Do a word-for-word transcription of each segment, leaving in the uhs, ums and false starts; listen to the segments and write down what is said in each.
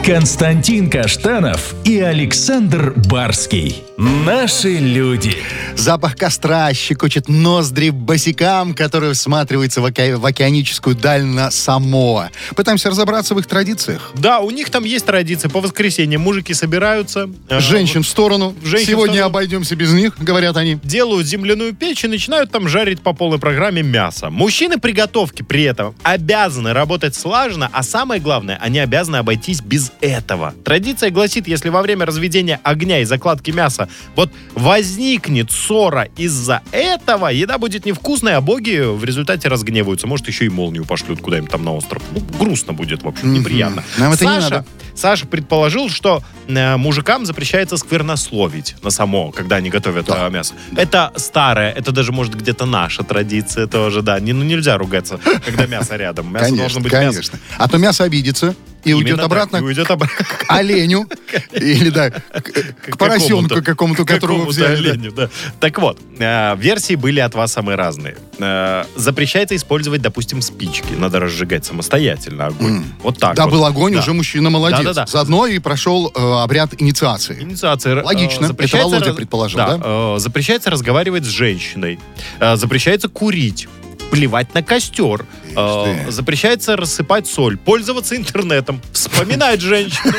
Константин Каштанов и Александр Барский. Наши люди. Запах костра щекочет ноздри босикам, которые всматриваются в, оке... в океаническую даль на Самоа. Пытаемся разобраться в их традициях. Да, у них там есть традиция. По воскресеньям мужики собираются. Женщин э, в сторону. Женщин Сегодня в сторону. Обойдемся без них, говорят они. Делают земляную печь и начинают там жарить по полной программе мясо. Мужчины при готовке при этом обязаны работать слаженно, а самое главное, они обязаны обойтись без этого. Традиция гласит, если во время разведения огня и закладки мяса вот возникнет ссора из-за этого, еда будет невкусная, а боги в результате разгневаются. Может, еще и молнию пошлют куда-нибудь там на остров. Ну, грустно будет, в общем, mm-hmm. неприятно. Нам это Саша, не надо. Саша предположил, что э, мужикам запрещается сквернословить на само, когда они готовят да. э, мясо. Это старая, это даже, может, где-то наша традиция тоже, да. Не, ну, нельзя ругаться, когда мясо рядом. Мясо конечно, должно быть конечно. мясо. А то мясо обидится и Именно уйдет так, обратно, и уйдет обратно к оленю или, да, к, к поросенку какому-то, которого взяли. Оленю, да. Так вот, э, версии были от вас самые разные. Э, запрещается использовать, допустим, спички. Надо разжигать самостоятельно огонь. Mm. Вот так Да, вот. был огонь, да. уже мужчина молодец. Да, да, да. Заодно и прошел э, обряд инициации. Инициация. Логично. Э, Это Володя раз... предположил, да? Да. Э, запрещается разговаривать с женщиной. Э, запрещается курить. Плевать на костер. Э, запрещается рассыпать соль. Пользоваться интернетом. Вспоминать женщину.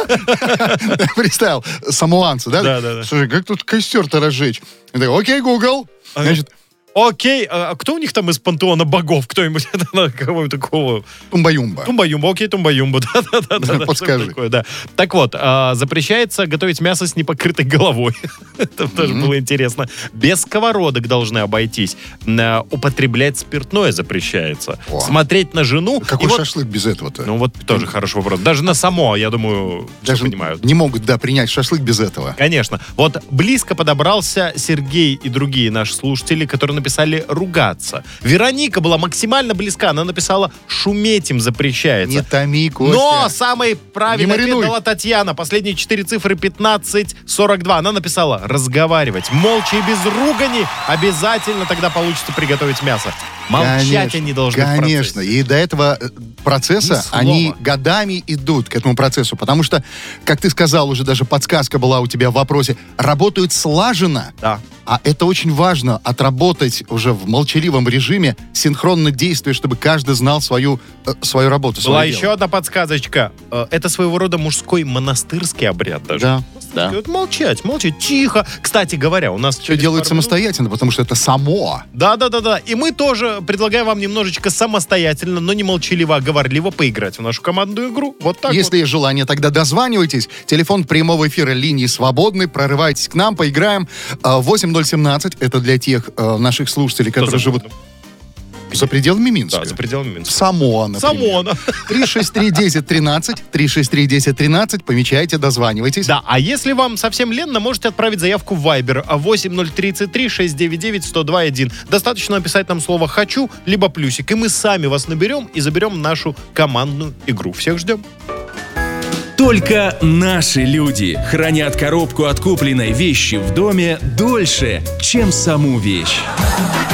Представил, самоанцы, да? Да, да, да. Слушай, как тут костер-то разжечь? Окей, Google. Значит, окей, а кто у них там из пантеона богов? Кто-нибудь кого-нибудь такого? Тумба-юмба. Тумба-юмба, окей, Тумба-юмба. Да-да-да. Подскажи. Такое, да. Так вот, а, запрещается готовить мясо с непокрытой головой. Это тоже было интересно. Без сковородок должны обойтись. А, употреблять спиртное запрещается. О. Смотреть на жену. Какой вот, шашлык без этого-то? ну вот тоже хороший вопрос. Даже на само, я думаю, даже понимают. Не могут, да, принять шашлык без этого. Конечно. Вот близко подобрался Сергей и другие наши слушатели, которые написали «ругаться». Вероника была максимально близка. Она написала «шуметь им запрещается». Не томи, Костя. Но самый правильный ответ дала Татьяна. Последние четыре цифры пятнадцать сорок два. Она написала «разговаривать». Молча и без ругани. Обязательно тогда получится приготовить мясо. Молчать конечно, они должны Конечно. И до этого процесса они годами идут к этому процессу. Потому что, как ты сказал, уже даже подсказка была у тебя в вопросе, работают слаженно. Да. А это очень важно, отработать уже в молчаливом режиме синхронно действие, чтобы каждый знал свою, э, свою работу. Была свое еще дело. одна подсказочка. Э, Это своего рода мужской монастырский обряд даже. Да. Да. Вот молчать, молчать, тихо. Кстати говоря, у нас Все делают самостоятельно, потому что это само. Да-да-да-да. И мы тоже предлагаем вам немножечко самостоятельно, но не молчаливо, а говорливо поиграть в нашу командную игру. Вот так Если вот. есть желание, тогда дозванивайтесь. Телефон прямого эфира, линии свободны. Прорывайтесь к нам, поиграем. восемь ноль семнадцать. Это для тех э, наших слушателей, которые живут за пределами Минска. Да, за пределами Минска. Самоа, например. Самоа. три шесть три десять тринадцать. три шесть три десять тринадцать. Помечайте, дозванивайтесь. Да, а если вам совсем ленно, можете отправить заявку в Viber восемь ноль тридцать три шестьсот девяносто девять сто два один. Достаточно написать нам слово «хочу», либо плюсик, и мы сами вас наберем и заберем в нашу командную игру. Всех ждем. Только наши люди хранят коробку от купленной вещи в доме дольше, чем саму вещь.